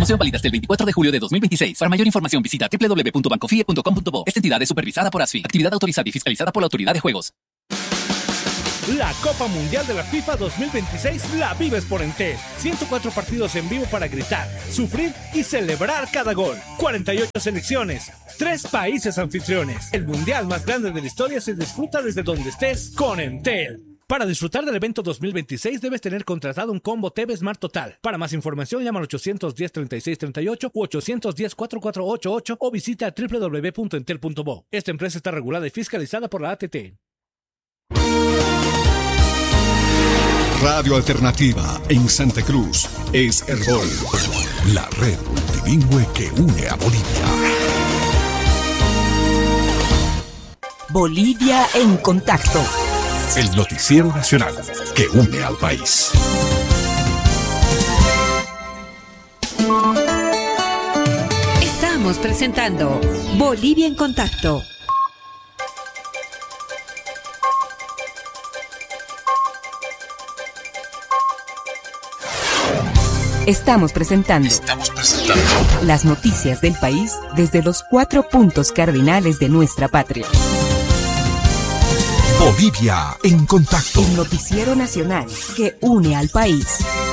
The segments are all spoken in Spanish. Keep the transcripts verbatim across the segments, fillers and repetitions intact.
Promoción válida hasta el veinticuatro de julio de dos mil veintiséis. Para mayor información visita doble u doble u doble u punto bancofie punto com punto bo. Esta entidad es supervisada por ASFI. Actividad autorizada y fiscalizada por la Autoridad de Juegos. La Copa Mundial de la FIFA dos mil veintiséis la vives por Entel. ciento cuatro partidos en vivo para gritar, sufrir y celebrar cada gol. cuarenta y ocho selecciones, tres países anfitriones. El mundial más grande de la historia se disfruta desde donde estés con Entel. Para disfrutar del evento dos mil veintiséis debes tener contratado un combo T V Smart Total. Para más información llama al ochocientos diez, treinta y seis treinta y ocho u ochocientos diez, cuarenta y cuatro ochenta y ocho o visita doble u doble u doble u punto entel punto bo. Esta empresa está regulada y fiscalizada por la A T T. Radio Alternativa en Santa Cruz es Herbol, la red multilingüe que une a Bolivia. Bolivia en contacto. El noticiero nacional que une al país. Estamos presentando Bolivia en contacto. Estamos presentando, Estamos presentando las noticias del país desde los cuatro puntos cardinales de nuestra patria. Bolivia en contacto. El noticiero nacional que une al país.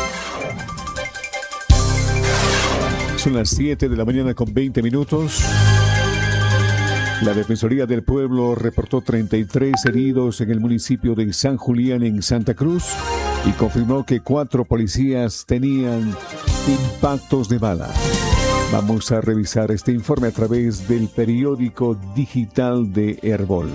Son las siete de la mañana con veinte minutos. La Defensoría del Pueblo reportó treinta y tres heridos en el municipio de San Julián, en Santa Cruz, y confirmó que cuatro policías tenían impactos de bala. Vamos a revisar este informe a través del periódico digital de Herbol.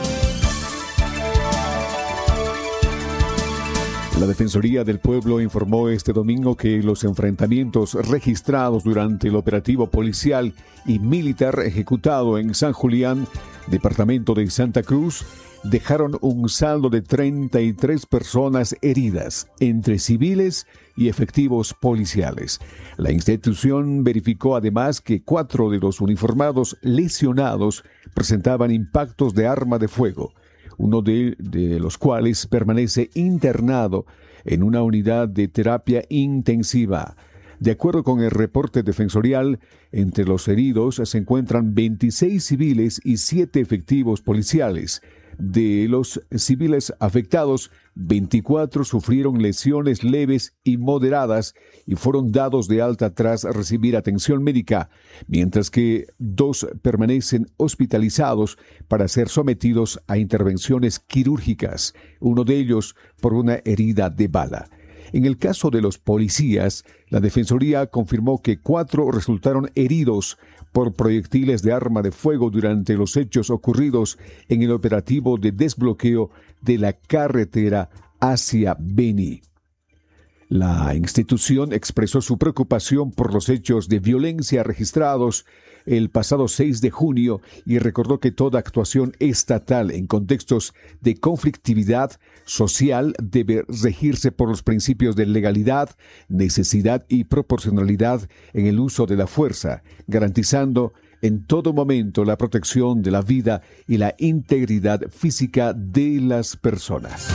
La Defensoría del Pueblo informó este domingo que los enfrentamientos registrados durante el operativo policial y militar ejecutado en San Julián, departamento de Santa Cruz, dejaron un saldo de treinta y tres personas heridas, entre civiles y efectivos policiales. La institución verificó además que cuatro de los uniformados lesionados presentaban impactos de arma de fuego, uno de, de los cuales permanece internado en una unidad de terapia intensiva. De acuerdo con el reporte defensorial, entre los heridos se encuentran veintiséis civiles y siete efectivos policiales. De los civiles afectados, veinticuatro sufrieron lesiones leves y moderadas y fueron dados de alta tras recibir atención médica, mientras que dos permanecen hospitalizados para ser sometidos a intervenciones quirúrgicas, uno de ellos por una herida de bala. En el caso de los policías, la Defensoría confirmó que cuatro resultaron heridos por proyectiles de arma de fuego durante los hechos ocurridos en el operativo de desbloqueo de la carretera hacia Beni. La institución expresó su preocupación por los hechos de violencia registrados el pasado seis de junio y recordó que toda actuación estatal en contextos de conflictividad social debe regirse por los principios de legalidad, necesidad y proporcionalidad en el uso de la fuerza, garantizando en todo momento la protección de la vida y la integridad física de las personas.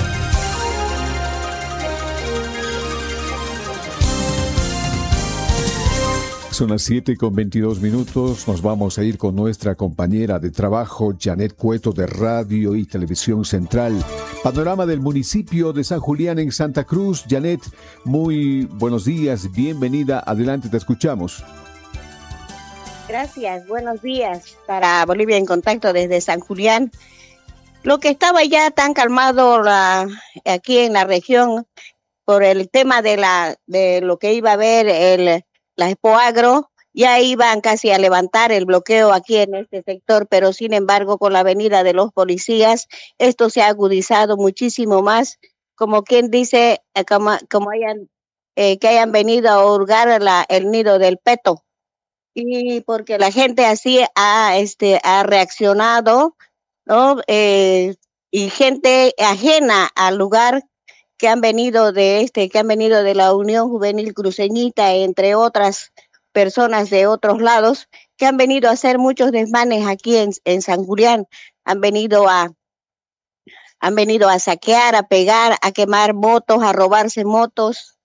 Son las siete con veintidós minutos. Nos vamos a ir con nuestra compañera de trabajo, Janet Cueto, de Radio y Televisión Central. Panorama del municipio de San Julián en Santa Cruz. Janet, muy buenos días, bienvenida. Adelante, te escuchamos. Gracias, buenos días para Bolivia en Contacto desde San Julián. Lo que estaba ya tan calmado la, aquí en la región por el tema de la de lo que iba a haber el la Expo Agro, ya iban casi a levantar el bloqueo aquí en este sector, pero sin embargo con la venida de los policías esto se ha agudizado muchísimo más, como quien dice, eh, como, como hayan eh, que hayan venido a hurgar la, el nido del peto, y porque la gente así ha este ha reaccionado, ¿no? Eh, y gente ajena al lugar que han venido de este, que han venido de la Unión Juvenil Cruceñita, entre otras personas de otros lados, que han venido a hacer muchos desmanes aquí en, en San Julián, han venido a, han venido a saquear, a pegar, a quemar motos, a robarse motos,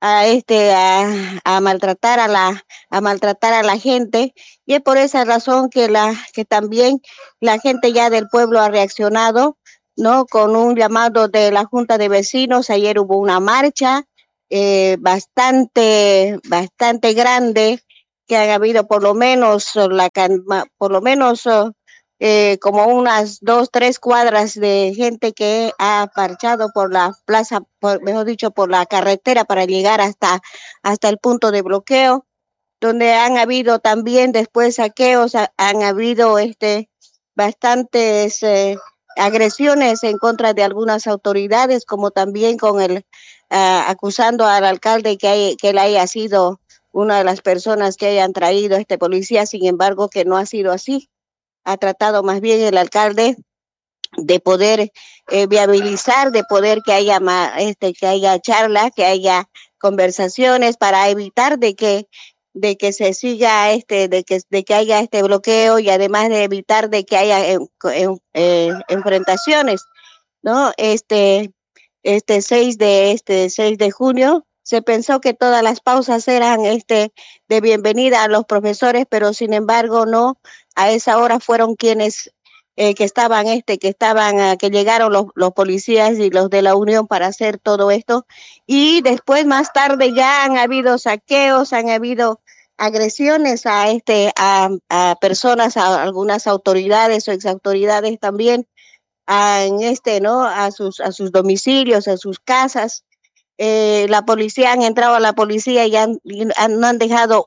a este a, a maltratar a la a maltratar a la gente, y es por esa razón que la que también la gente ya del pueblo ha reaccionado, ¿no? Con un llamado de la Junta de Vecinos. Ayer hubo una marcha eh, bastante bastante grande, que han habido por lo menos la por lo menos eh, como unas dos, tres cuadras de gente que ha marchado por la plaza, por, mejor dicho, por la carretera para llegar hasta, hasta el punto de bloqueo, donde han habido también después saqueos, ha, han habido este bastantes eh, agresiones en contra de algunas autoridades, como también con el uh, acusando al alcalde que, hay, que él haya sido una de las personas que hayan traído a este policía. Sin embargo, que no ha sido así. Ha tratado más bien el alcalde de poder eh, viabilizar, de poder que haya este que haya charla, que haya conversaciones para evitar de que de que se siga este de que de que haya este bloqueo, y además de evitar de que haya en, en, eh, enfrentaciones, ¿no? Este este seis de este seis de junio se pensó que todas las pausas eran este de bienvenida a los profesores, pero sin embargo no. A esa hora fueron quienes eh, que estaban este que estaban uh, que llegaron los, los policías y los de la Unión para hacer todo esto, y después más tarde ya han habido saqueos, han habido agresiones a este a, a personas, a algunas autoridades o exautoridades también, a, en este no a sus a sus domicilios, a sus casas. Eh, la policía han entrado a la policía y han, y han no han dejado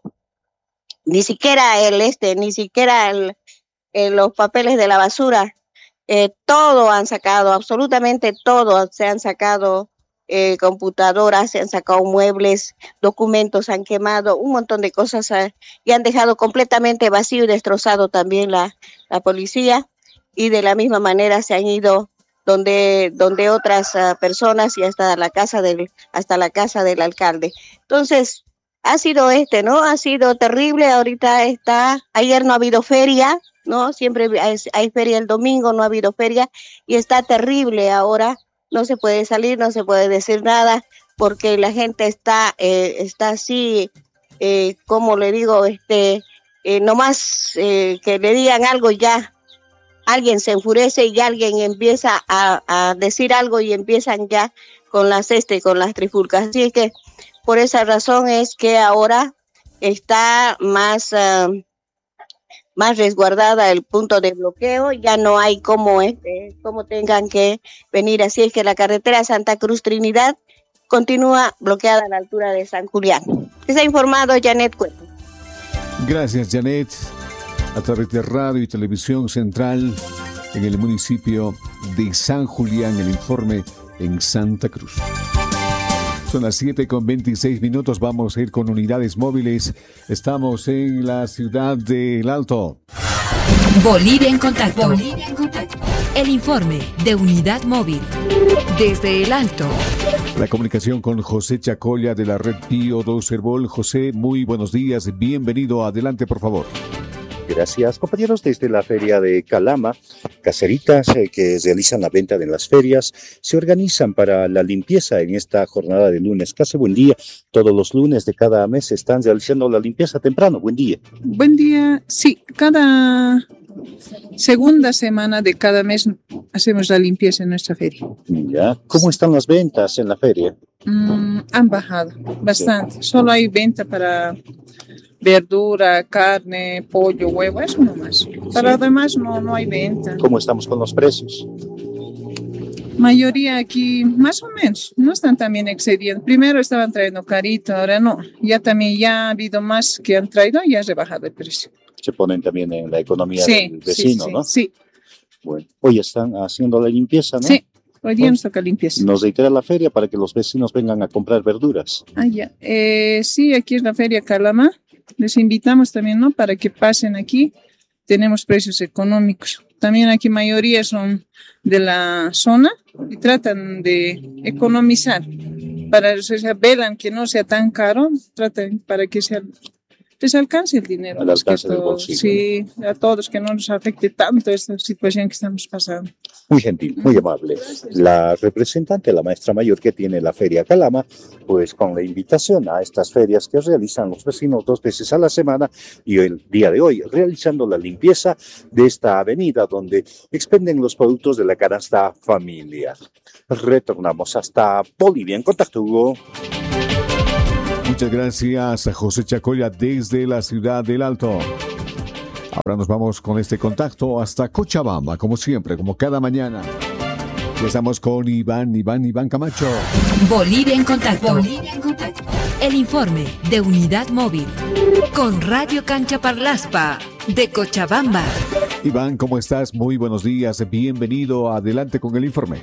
ni siquiera el este, ni siquiera el, el, los papeles de la basura, eh, todo han sacado, absolutamente todo, se han sacado eh, computadoras, se han sacado muebles, documentos han quemado, un montón de cosas, eh, y han dejado completamente vacío y destrozado también la, la policía, y de la misma manera se han ido donde donde otras uh, personas, y hasta la casa del hasta la casa del alcalde. Entonces, ha sido este, ¿no? Ha sido terrible. Ahorita está, ayer no ha habido feria, ¿no? Siempre hay, hay feria el domingo, no ha habido feria, y está terrible ahora. No se puede salir, no se puede decir nada, porque la gente está, eh, está así, eh, como le digo, este, eh, nomás eh, que le digan algo ya, alguien se enfurece y alguien empieza a, a decir algo y empiezan ya con las este, con las trifulcas. Así es que por esa razón es que ahora está más, uh, más resguardada el punto de bloqueo, ya no hay como, este, como tengan que venir. Así es que la carretera Santa Cruz Trinidad continúa bloqueada a la altura de San Julián. Les ha informado Janet Cueto. Gracias, Janet. A través de Radio y Televisión Central en el municipio de San Julián, el informe en Santa Cruz. Son las siete con veintiséis minutos, vamos a ir con unidades móviles. Estamos en la ciudad de El Alto. Bolivia en contacto. Bolivia en contacto. El informe de unidad móvil desde El Alto. La comunicación con José Chacolla de la red Pío dos Herbol. José, muy buenos días, bienvenido, adelante por favor. Gracias, compañeros. Desde la feria de Calama, caseritas eh, que realizan la venta en las ferias se organizan para la limpieza en esta jornada de lunes. Casi buen día. Todos los lunes de cada mes están realizando la limpieza temprano. Buen día. Buen día. Sí, cada segunda semana de cada mes hacemos la limpieza en nuestra feria. Ya. ¿Cómo están las ventas en la feria? Mm, han bajado bastante. Sí. Solo hay venta para verdura, carne, pollo, huevo, eso nomás. Para lo demás no, no hay venta. ¿Cómo estamos con los precios? Mayoría aquí, más o menos, no están también excediendo. Primero estaban trayendo carito, ahora no. Ya también ya ha habido más que han traído y ya ha rebajado el precio. Se ponen también en la economía sí, del vecino, sí, ¿no? Sí. Bueno, hoy están haciendo la limpieza, ¿no? Sí. Hoy día nos toca limpieza. Nos reitera la feria para que los vecinos vengan a comprar verduras. Ah, ya. Eh, sí, aquí es la feria Calama. Les invitamos también, ¿no? Para que pasen aquí. Tenemos precios económicos. También aquí mayoría son de la zona y tratan de economizar. Para, o sea, velan que no sea tan caro, tratan para que sea les alcance el dinero. Al alcance del todo, bolsillo. Sí, a todos, que no nos afecte tanto esta situación que estamos pasando. Muy gentil, muy amable. La representante, la maestra mayor que tiene la Feria Calama, pues con la invitación a estas ferias que realizan los vecinos dos veces a la semana y el día de hoy realizando la limpieza de esta avenida donde expenden los productos de la canasta familiar. Retornamos hasta Bolivia en contacto, Hugo. Muchas gracias a José Chacoya desde la ciudad del Alto. Ahora nos vamos con este contacto hasta Cochabamba, como siempre, como cada mañana. Empezamos con Iván, Iván, Iván Camacho. Bolivia en contacto. Bolivia en contacto. El informe de Unidad Móvil con Radio Cancha Parlaspa de Cochabamba. Iván, ¿cómo estás? Muy buenos días. Bienvenido. Adelante con el informe.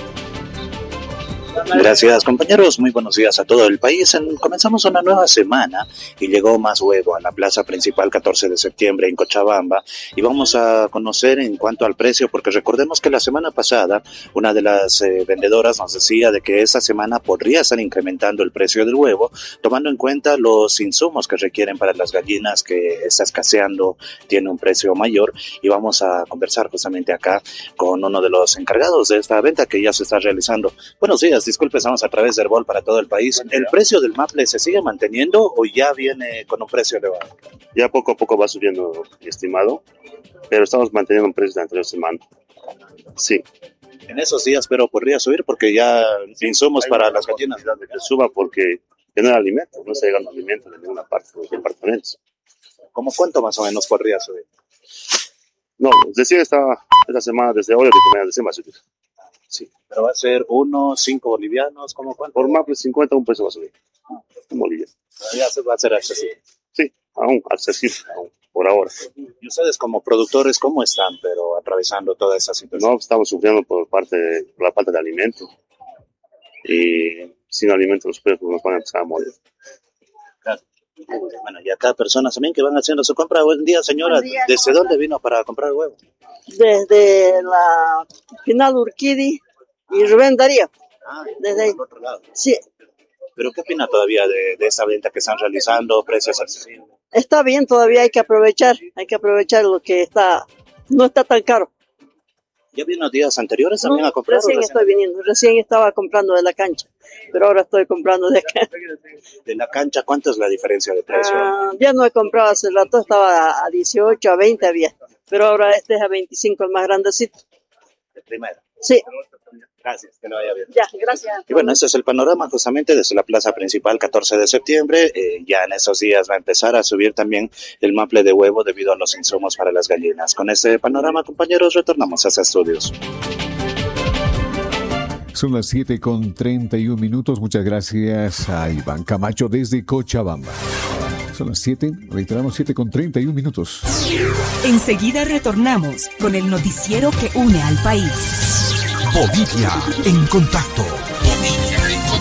Gracias, compañeros. Muy buenos días a todo el país. En, comenzamos una nueva semana y llegó más huevo a la plaza principal catorce de septiembre en Cochabamba y vamos a conocer en cuanto al precio, porque recordemos que la semana pasada una de las eh, vendedoras nos decía de que esta semana podría estar incrementando el precio del huevo, tomando en cuenta los insumos que requieren para las gallinas, que está escaseando, tiene un precio mayor, y vamos a conversar justamente acá con uno de los encargados de esta venta que ya se está realizando. Buenos días. Disculpe, estamos a través del Herbol para todo el país. ¿El precio del maple se sigue manteniendo o ya viene con un precio elevado? Ya poco a poco va subiendo mi estimado, pero estamos manteniendo un precio de la anterior semana. Sí. En esos días, pero podría subir porque ya insumos para las gallinas. De que suba porque ya no hay alimento, no está llegando alimento de ninguna parte de los departamentos. ¿Cómo cuánto más o menos podría subir? No, decía esta, esta semana, desde hoy, desde mañana, desde va a subir. Sí, pero va a ser uno, cinco bolivianos, ¿cómo cuánto? Por maple cincuenta, un peso va a subir. En Bolivia. Ya se va a hacer accesible. Sí, aún accesible, aún, por ahora. ¿Y ustedes como productores cómo están, pero atravesando toda esa situación? No, estamos sufriendo por parte de por la falta de alimento. Y sin alimento los precios nos van a empezar a morir. Claro. Bueno, y acá personas también que van haciendo su compra. Buen día, señora. Buen día, ¿desde dónde vino para comprar huevo? Desde la final Urquidi y Rubén Darío. Ah, desde ahí. Otro lado. Sí. ¿Pero qué opina todavía de, de esa venta que están realizando, precios accesibles? Está bien, todavía hay que aprovechar, hay que aprovechar lo que está, no está tan caro. ¿Ya vino días anteriores también no, a comprar? Recién estoy viniendo, recién estaba comprando de la cancha, pero ahora estoy comprando de acá. ¿De la cancha cuánto es la diferencia de precio? Ah, ya no he comprado hace rato, estaba a dieciocho, a veinte había, pero ahora este es a veinticinco, el más grandecito. ¿De primera? Sí. Gracias, que no vaya bien. Ya, gracias. Y bueno, ese es el panorama justamente desde la plaza principal catorce de septiembre. Eh, ya en esos días va a empezar a subir también el maple de huevo debido a los insumos para las gallinas. Con este panorama, compañeros, retornamos a esos estudios. Son las siete con treinta y un minutos. Muchas gracias a Iván Camacho desde Cochabamba. Son las siete, reiteramos, siete con treinta y un minutos. Enseguida retornamos con el noticiero que une al país. Bolivia en contacto. Bolivia en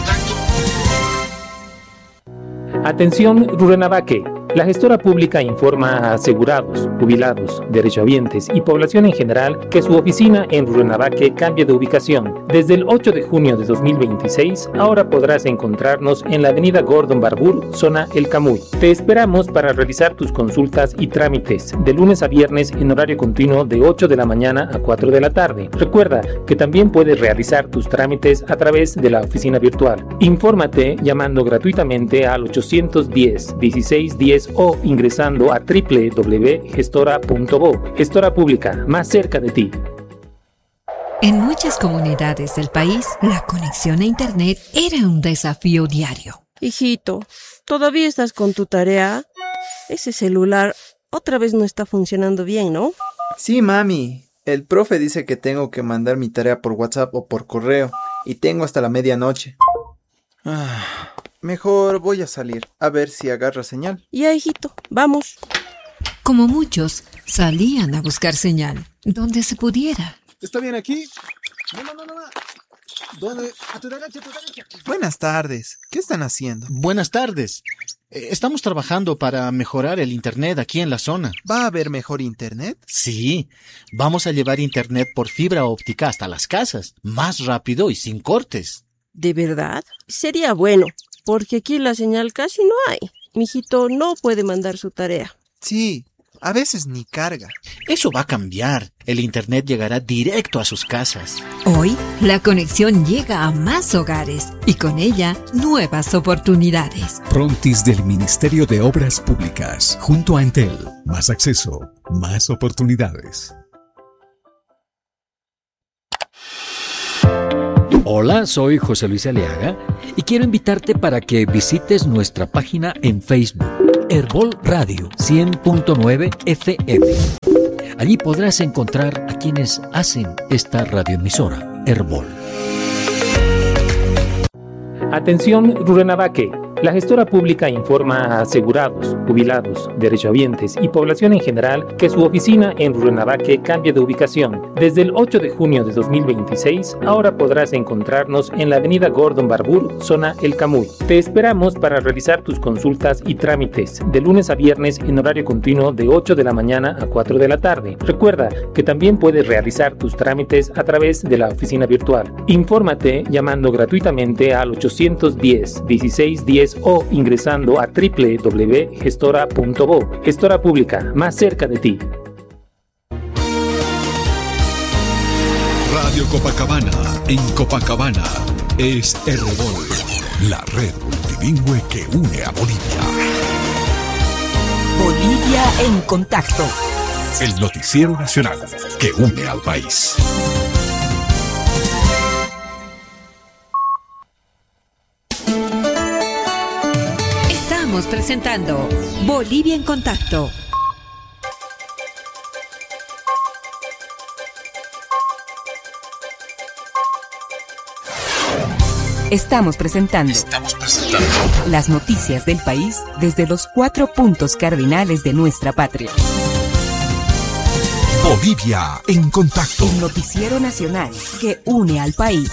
contacto. Atención, Rurrenabaque. La gestora pública informa a asegurados, jubilados, derechohabientes y población en general que su oficina en Rurrenabaque cambia de ubicación. Desde el ocho de junio de dos mil veintiséis, ahora podrás encontrarnos en la avenida Gordon Barbour, zona El Camuy. Te esperamos para realizar tus consultas y trámites de lunes a viernes en horario continuo de ocho de la mañana a cuatro de la tarde. Recuerda que también puedes realizar tus trámites a través de la oficina virtual. Infórmate llamando gratuitamente al ochocientos diez, dieciséis diez o ingresando a doble u doble u doble u punto gestora punto bo. Gestora Pública, más cerca de ti. En muchas comunidades del país, la conexión a Internet era un desafío diario. Hijito, ¿todavía estás con tu tarea? Ese celular otra vez no está funcionando bien, ¿no? Sí, mami. El profe dice que tengo que mandar mi tarea por WhatsApp o por correo y tengo hasta la medianoche. Ah, mejor voy a salir a ver si agarra señal. Ya, hijito, vamos. Como muchos, salían a buscar señal donde se pudiera. ¿Está bien aquí? No, no, no, no. ¿Dónde? A tu derecha, a tu derecha. Buenas tardes. ¿Qué están haciendo? Buenas tardes. Eh, estamos trabajando para mejorar el internet aquí en la zona. ¿Va a haber mejor internet? Sí. Vamos a llevar internet por fibra óptica hasta las casas. Más rápido y sin cortes. ¿De verdad? Sería bueno, porque aquí la señal casi no hay. mijito no puede mandar su tarea. Sí, a veces ni carga. Eso va a cambiar. El internet llegará directo a sus casas. Hoy, la conexión llega a más hogares y con ella, nuevas oportunidades. Prontis del Ministerio de Obras Públicas, junto a Entel. Más acceso, más oportunidades. Hola, soy José Luis Aliaga y quiero invitarte para que visites nuestra página en Facebook, Herbol Radio cien punto nueve F M. Allí podrás encontrar a quienes hacen esta radioemisora, Herbol. Atención, Rurrenabaque. La gestora pública informa a asegurados, jubilados, derechohabientes y población en general que su oficina en Rurrenabaque cambia de ubicación. Desde el ocho de junio de dos mil veintiséis, ahora podrás encontrarnos en la avenida Gordon Barbour, zona El Camuy. Te esperamos para realizar tus consultas y trámites de lunes a viernes en horario continuo de ocho de la mañana a cuatro de la tarde. Recuerda que también puedes realizar tus trámites a través de la oficina virtual. Infórmate llamando gratuitamente al ochocientos diez, dieciséis diez o ingresando a doble u doble u doble u punto gestora punto bo. Gestora Pública, más cerca de ti. Radio Copacabana, en Copacabana, es Herbol, la red multilingüe que une a Bolivia. Bolivia en contacto. El noticiero nacional que une al país. Estamos presentando Bolivia en contacto. Estamos presentando, Estamos presentando las noticias del país desde los cuatro puntos cardinales de nuestra patria. Bolivia en contacto. El noticiero nacional que une al país.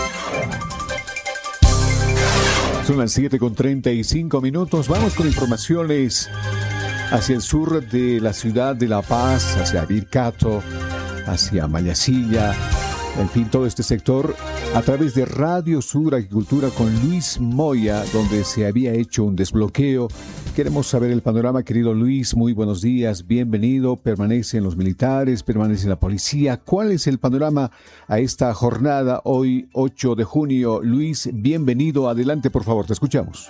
Son las siete con treinta y cinco minutos. Vamos con informaciones hacia el sur de la ciudad de La Paz, hacia Vircato, hacia Mayasilla, en fin, todo este sector, a través de Radio Sur Agricultura con Luis Moya, donde se había hecho un desbloqueo. Queremos saber el panorama, querido Luis. Muy buenos días, bienvenido. Permanecen los militares, permanece la policía. ¿Cuál es el panorama a esta jornada hoy, ocho de junio? Luis, bienvenido. Adelante, por favor, te escuchamos.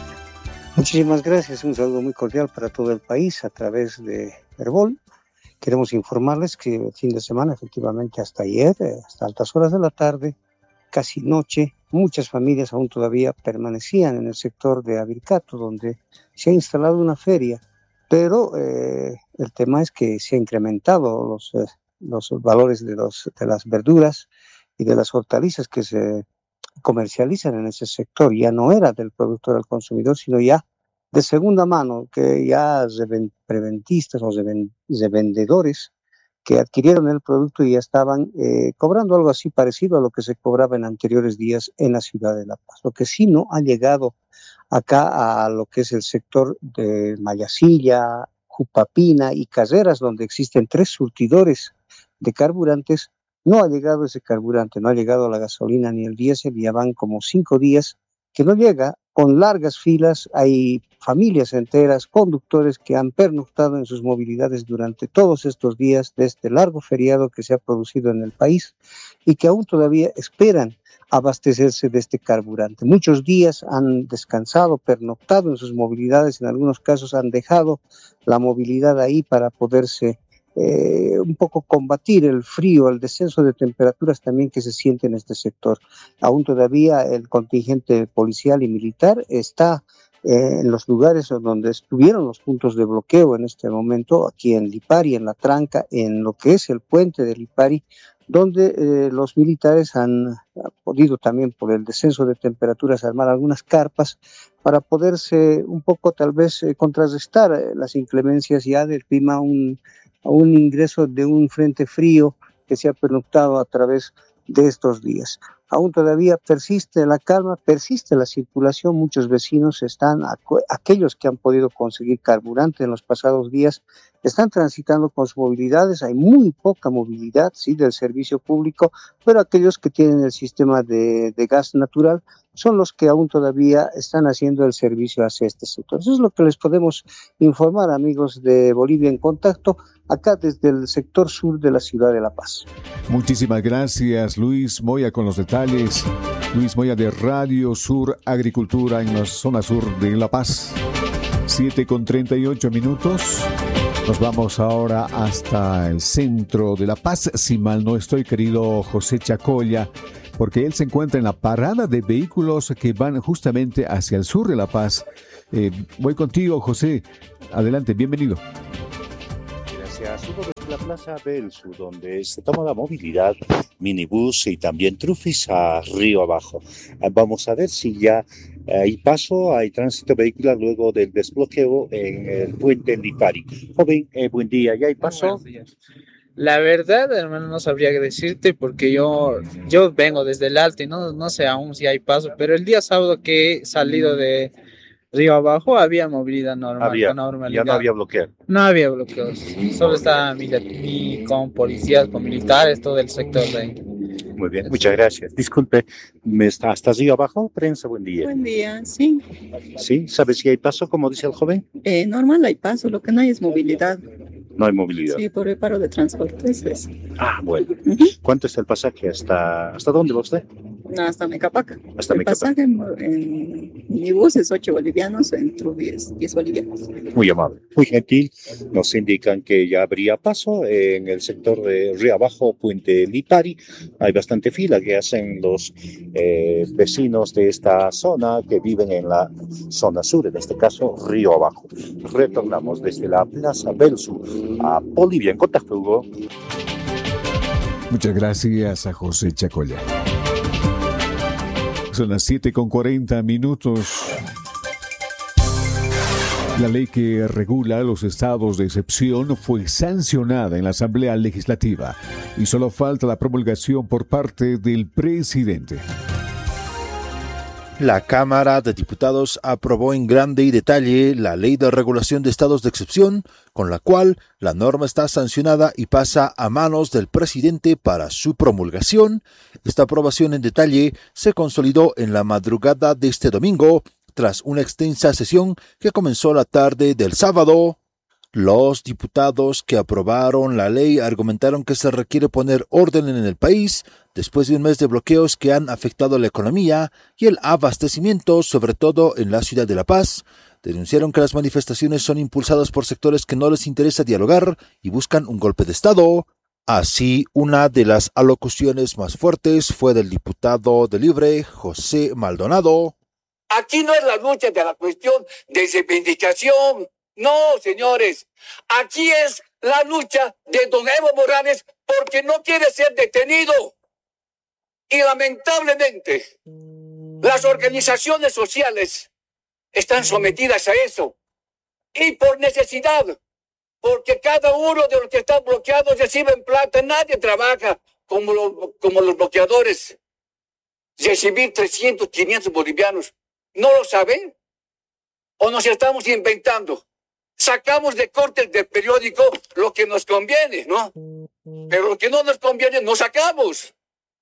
Muchísimas gracias. Un saludo muy cordial para todo el país a través de Herbol. Queremos informarles que el fin de semana, efectivamente, hasta ayer, hasta altas horas de la tarde, casi noche, muchas familias aún todavía permanecían en el sector de Avircato, donde se ha instalado una feria, pero eh, el tema es que se han incrementado los, eh, los valores de, los, de las verduras y de las hortalizas que se comercializan en ese sector. Ya no era del productor al consumidor, sino ya de segunda mano, que ya preventistas o vendedores que adquirieron el producto y ya estaban eh, cobrando algo así parecido a lo que se cobraba en anteriores días en la ciudad de La Paz. Lo que sí no ha llegado acá a lo que es el sector de Mayasilla, Jupapina y Caseras, donde existen tres surtidores de carburantes, no ha llegado ese carburante, no ha llegado la gasolina ni el diésel, ya van como cinco días que no llega, con largas filas. Hay familias enteras, conductores que han pernoctado en sus movilidades durante todos estos días de este largo feriado que se ha producido en el país y que aún todavía esperan abastecerse de este carburante. Muchos días han descansado, pernoctado en sus movilidades, en algunos casos han dejado la movilidad ahí para poderse Eh, un poco combatir el frío, el descenso de temperaturas también que se siente en este sector. Aún todavía el contingente policial y militar está eh, en los lugares donde estuvieron los puntos de bloqueo en este momento, aquí en Lipari, en La Tranca, en lo que es el puente de Lipari, donde eh, los militares han podido también por el descenso de temperaturas armar algunas carpas para poderse un poco tal vez eh, contrarrestar eh, las inclemencias ya del clima, un a un ingreso de un frente frío que se ha pernoctado a través de estos días. aún todavía persiste la calma, persiste la circulación, muchos vecinos están, aquellos que han podido conseguir carburante en los pasados días, están transitando con sus movilidades, hay muy poca movilidad, sí, del servicio público, pero aquellos que tienen el sistema de, de gas natural son los que aún todavía están haciendo el servicio hacia este sector. Eso es lo que les podemos informar, amigos de Bolivia en Contacto, acá desde el sector sur de la ciudad de La Paz. Muchísimas gracias, Luis Moya, con los detalles. Luis Moya de Radio Sur Agricultura en la zona sur de La Paz. siete con treinta y ocho minutos. Nos vamos ahora hasta el centro de La Paz, si mal no estoy, querido José Chacolla, porque él se encuentra en la parada de vehículos que van justamente hacia el sur de La Paz. Eh, voy contigo, José. Adelante, bienvenido. Gracias. Uno desde la Plaza Belsu, donde se toma la movilidad, minibús y también trufis a Río Abajo. Vamos a ver si ya hay paso, hay tránsito vehicular luego del desbloqueo en el puente Lipari. Joven, eh, buen día, ¿ya hay paso? La verdad, hermano, no sabría qué decirte porque yo, yo vengo desde el Alto y no, no sé aún si hay paso, pero el día sábado que he salido de Río Abajo había movilidad normal. Había, con normalidad. ya no había bloqueo. No había bloqueos, solo estaba mi, mi, con policías, con militares, todo el sector de ahí. Muy bien, muchas gracias. Disculpe, ¿me está hasta Río Abajo? Prensa, buen día. Buen día, sí. ¿Sí? ¿Sabes si hay paso, como dice el joven? Eh, normal hay paso, lo que no hay es movilidad. No hay movilidad. Sí, por el paro de transporte, eso es. Ah, bueno. Uh-huh. ¿Cuánto está el pasaje? ¿Hasta, hasta dónde va usted? No, hasta Mecapaca. Hasta el Mecapaca. pasaje en, en minibús es ocho bolivianos, en Trubi es diez bolivianos. Muy amable, muy gentil. Nos indican que ya habría paso en el sector de Río Abajo, Puente Lipari. Hay bastante fila que hacen los eh, vecinos de esta zona que viven en la zona sur, en este caso Río Abajo. Retornamos desde la Plaza Belsu a Bolivia en Contacto, Hugo. Muchas gracias a José Chacolla. Son las siete con cuarenta minutos. La ley que regula los estados de excepción fue sancionada en la Asamblea Legislativa y solo falta la promulgación por parte del presidente. La Cámara de Diputados aprobó en grande y detalle la Ley de Regulación de Estados de Excepción, con la cual la norma está sancionada y pasa a manos del presidente para su promulgación. Esta aprobación en detalle se consolidó en la madrugada de este domingo, tras una extensa sesión que comenzó la tarde del sábado. Los diputados que aprobaron la ley argumentaron que se requiere poner orden en el país después de un mes de bloqueos que han afectado la economía y el abastecimiento, sobre todo en la ciudad de La Paz. Denunciaron que las manifestaciones son impulsadas por sectores que no les interesa dialogar y buscan un golpe de Estado. Así, una de las alocuciones más fuertes fue del diputado de Libre, José Maldonado. Aquí no es la lucha de la cuestión de reivindicación. No, señores, aquí es la lucha de don Evo Morales porque no quiere ser detenido. Y lamentablemente, las organizaciones sociales están sometidas a eso. Y por necesidad, porque cada uno de los que están bloqueados reciben plata, nadie trabaja como los, como los bloqueadores. Recibir trescientos, quinientos bolivianos, ¿no lo saben? ¿O nos estamos inventando? Sacamos de cortes del periódico lo que nos conviene, ¿no? Pero lo que no nos conviene, no sacamos.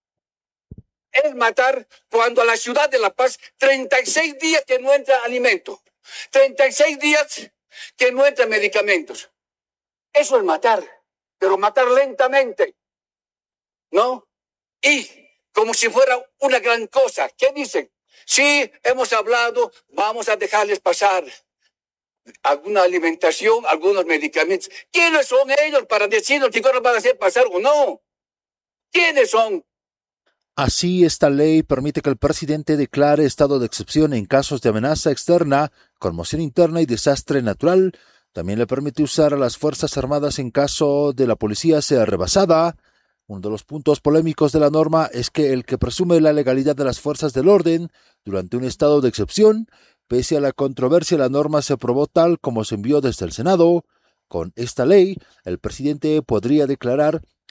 Es matar cuando a la ciudad de La Paz, treinta y seis días que no entra alimento, treinta y seis días que no entran medicamentos. Eso es matar, pero matar lentamente, ¿no? Y como si fuera una gran cosa. ¿Qué dicen? Sí, hemos hablado, vamos a dejarles pasar alguna alimentación, algunos medicamentos. ¿Quiénes son ellos para decirnos que nos van a hacer pasar o no? ¿Quiénes son? Así, esta ley permite que el presidente declare estado de excepción en casos de amenaza externa, conmoción interna y desastre natural. También le permite usar a las Fuerzas Armadas en caso de la policía sea rebasada. Uno de los puntos polémicos de la norma es que el que presume la legalidad de las fuerzas del orden durante un estado de excepción, pese a la controversia, la norma se aprobó tal como se envió desde el Senado. Con esta ley, el presidente podría declarar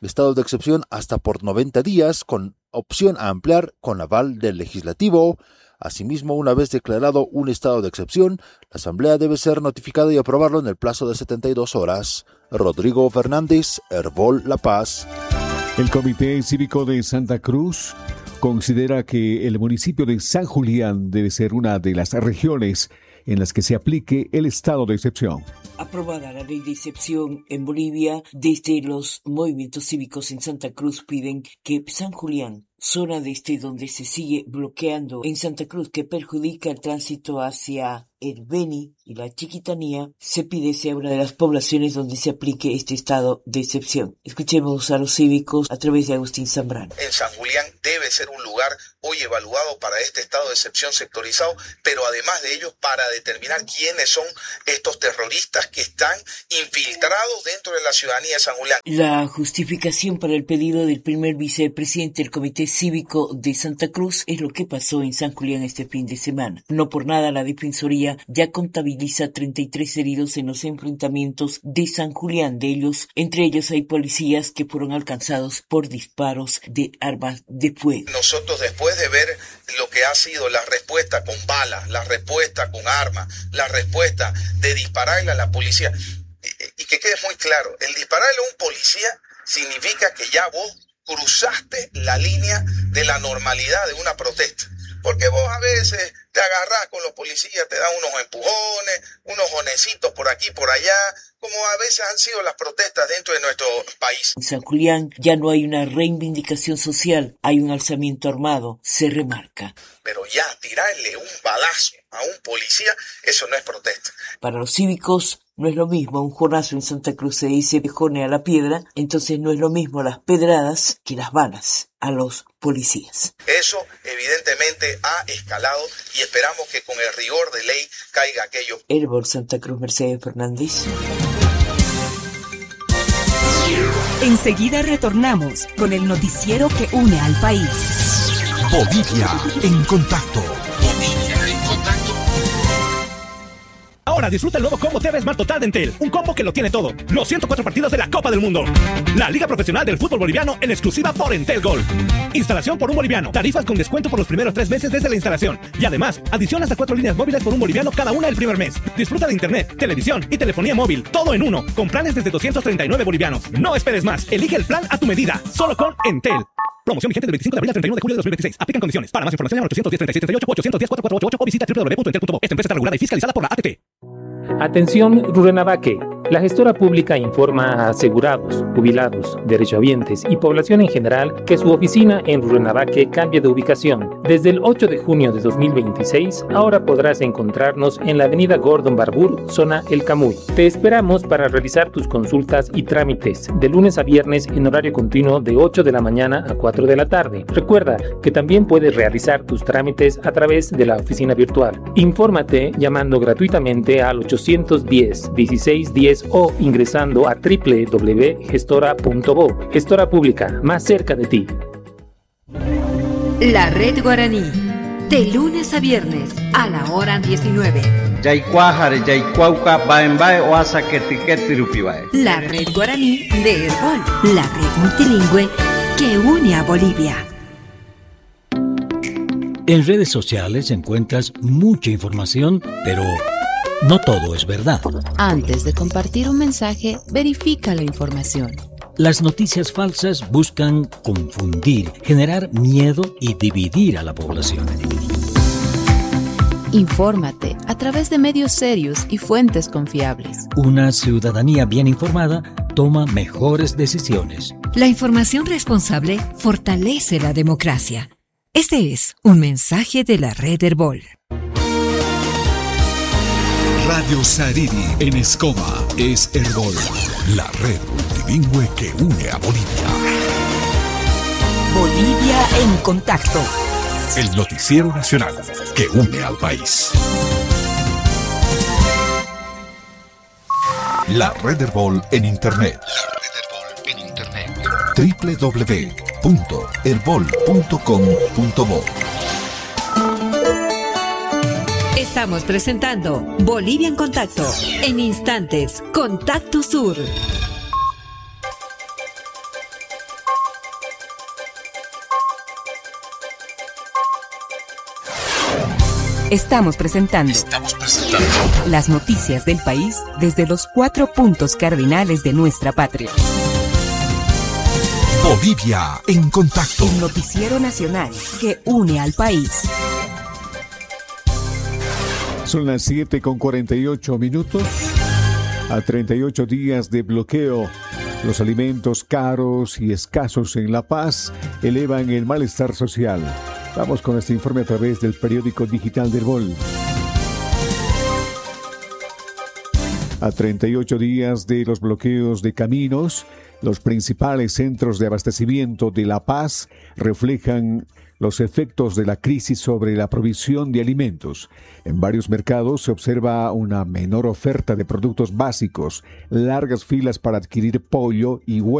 estado de excepción hasta por noventa días, con opción a ampliar con aval del legislativo. Asimismo, una vez declarado un estado de excepción, la Asamblea debe ser notificada y aprobarlo en el plazo de setenta y dos horas. Rodrigo Fernández, Herbol La Paz. El Comité Cívico de Santa Cruz considera que el municipio de San Julián debe ser una de las regiones en las que se aplique el estado de excepción. Aprobada la ley de excepción en Bolivia, desde los movimientos cívicos en Santa Cruz piden que San Julián, zona desde donde se sigue bloqueando en Santa Cruz que perjudica el tránsito hacia el Beni y la Chiquitanía, se pide sea una de las poblaciones donde se aplique este estado de excepción. Escuchemos a los cívicos a través de Agustín Zambrano. En San Julián debe ser un lugar hoy evaluado para este estado de excepción sectorizado, pero además de ello para determinar quiénes son estos terroristas que están infiltrados dentro de la ciudadanía de San Julián. La justificación para el pedido del primer vicepresidente del Comité Cívico de Santa Cruz es lo que pasó en San Julián este fin de semana. No por nada la Defensoría ya contabiliza treinta y tres heridos en los enfrentamientos de San Julián. De ellos, entre ellos hay policías que fueron alcanzados por disparos de armas de fuego. Nosotros, después de ver lo que ha sido la respuesta con balas, la respuesta con armas, la respuesta de dispararle a la policía, y, y que quede muy claro, el dispararle a un policía significa que ya vos cruzaste la línea de la normalidad de una protesta. Porque vos a veces te agarrás con los policías, te dan unos empujones, unos jonecitos por aquí, por allá, como a veces han sido las protestas dentro de nuestro país. En San Julián ya no hay una reivindicación social, hay un alzamiento armado, se remarca. Pero ya tirarle un balazo a un policía, eso no es protesta. Para los cívicos no es lo mismo, un jonazo en Santa Cruz se dice jone a la piedra, entonces no es lo mismo las pedradas que las balas a los policías. Eso evidentemente ha escalado y esperamos que con el rigor de ley caiga aquello. Herbol Santa Cruz, Mercedes Fernández. Enseguida retornamos con el noticiero que une al país. Bolivia en contacto. Bolivia en contacto. Ahora disfruta el nuevo combo T V Smart Total de Entel, un combo que lo tiene todo. Los ciento cuatro partidos de la Copa del Mundo. La Liga Profesional del Fútbol Boliviano en exclusiva por Entel Gold. Instalación por un boliviano. Tarifas con descuento por los primeros tres meses desde la instalación. Y además, adición hasta cuatro líneas móviles por un boliviano cada una el primer mes. Disfruta de internet, televisión y telefonía móvil, todo en uno, con planes desde doscientos treinta y nueve bolivianos. No esperes más. Elige el plan a tu medida, solo con Entel. Promoción vigente del veinticinco de abril al treinta y uno de julio de dos mil veintiséis. Aplican condiciones. Para más información llama al ochocientos diez, treinta y seis, treinta y ocho, ochocientos diez, cuatro cuatro ocho ocho o visita doble u doble u doble u punto entel punto bo. Esta empresa está regulada y fiscalizada por la A T T. Atención Rurrenabaque. La gestora pública informa a asegurados, jubilados, derechohabientes y población en general que su oficina en Rurrenabaque cambia de ubicación. Desde el ocho de junio de dos mil veintiséis, ahora podrás encontrarnos en la avenida Gordon Barbour, zona El Camuy. Te esperamos para realizar tus consultas y trámites de lunes a viernes en horario continuo de ocho de la mañana a cuatro de la tarde. Recuerda que también puedes realizar tus trámites a través de la oficina virtual. Infórmate llamando gratuitamente al ochocientos diez, dieciséis diez o ingresando a doble u doble u doble u punto gestora punto bo. Gestora Pública, más cerca de ti. La Red Guaraní, de lunes a viernes a la hora diecinueve. La Red Guaraní de Herbol, la red multilingüe que une a Bolivia. En redes sociales encuentras mucha información, pero no todo es verdad. Antes de compartir un mensaje, verifica la información. Las noticias falsas buscan confundir, generar miedo y dividir a la población. Infórmate a través de medios serios y fuentes confiables. Una ciudadanía bien informada toma mejores decisiones. La información responsable fortalece la democracia. Este es un mensaje de la Red Herbol. Radio Sariri en Escoma es Herbol, la red multilingüe que une a Bolivia. Bolivia en contacto. El noticiero nacional que une al país. La red Herbol en Internet. La red Herbol en Internet. doble u doble u doble u punto herbol punto com punto bo. Estamos presentando Bolivia en Contacto. En instantes, Contacto Sur. Estamos presentando. Estamos presentando. Las noticias del país desde los cuatro puntos cardinales de nuestra patria. Bolivia en contacto. El noticiero nacional que une al país. Son las siete con cuarenta y ocho minutos. A treinta y ocho días de bloqueo, los alimentos caros y escasos en La Paz elevan el malestar social. Vamos con este informe a través del periódico digital del Bol. A treinta y ocho días de los bloqueos de caminos, los principales centros de abastecimiento de La Paz reflejan los efectos de la crisis sobre la provisión de alimentos. En varios mercados se observa una menor oferta de productos básicos, largas filas para adquirir pollo y huevos